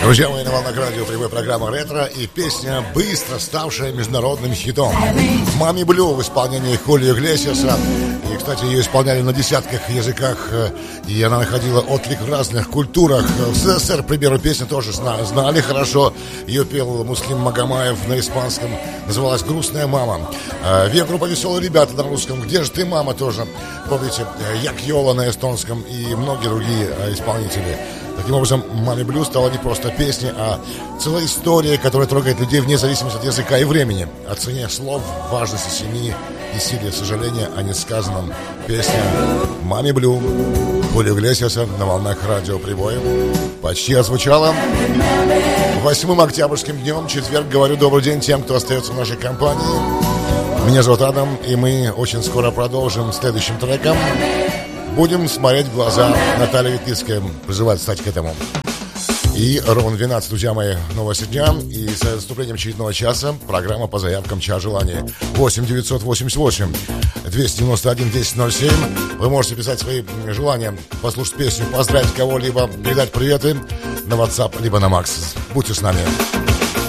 Друзья мои, на волнах радио прямой программа «Ретро» и песня, быстро ставшая международным хитом. «Мами Блю» в исполнении Хулио Иглесиаса. И, кстати, ее исполняли на десятках языках, и она находила отклик в разных культурах. В СССР, к примеру, песню тоже знали хорошо. Ее пел Муслим Магомаев на испанском. Называлась «Грустная мама». Группа «Веселые ребята» на русском. «Где же ты, мама?» тоже. Помните, Як Йола на эстонском и многие другие исполнители. Таким образом, «Мами Блю» стала не просто песней, а целая история, которая трогает людей вне зависимости от языка и времени. О цене слов, важности семьи и силе сожаления о несказанном. Песня «Мами Блю» Хулио Иглесиаса на волнах радио Прибой почти отзвучала. 8 октябрьским днем, четверг, говорю добрый день тем, кто остается в нашей компании. Меня зовут Адам, и мы очень скоро продолжим следующим треком. Будем смотреть в глаза. Наталья Ветлицкая призывает встать к этому. И ровно 12, друзья мои, новости дня. И с наступлением очередного часа программа по заявкам «Час желания». 8-988 291 1007. Вы можете писать свои желания, послушать песню, поздравить кого-либо, передать приветы на WhatsApp, либо на Макс. Будьте с нами.